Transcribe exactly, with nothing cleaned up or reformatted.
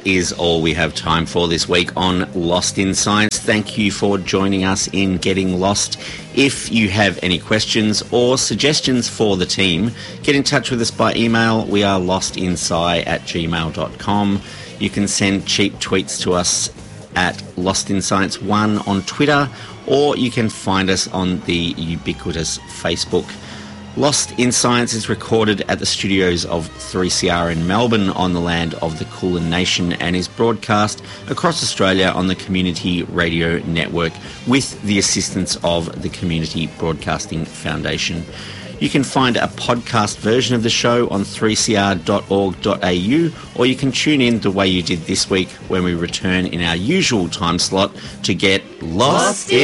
that is all we have time for this week on Lost in Science. Thank you for joining us in Getting Lost. If you have any questions or suggestions for the team, get in touch with us by email. We are lostinsci at gmail dot com. You can send cheap tweets to us at Lost in Science one on Twitter, or you can find us on the ubiquitous Facebook. Lost in Science is recorded at the studios of three C R in Melbourne on the land of the Kulin Nation and is broadcast across Australia on the Community Radio Network with the assistance of the Community Broadcasting Foundation. You can find a podcast version of the show on three c r dot org dot a u, or you can tune in the way you did this week when we return in our usual time slot to get Lost in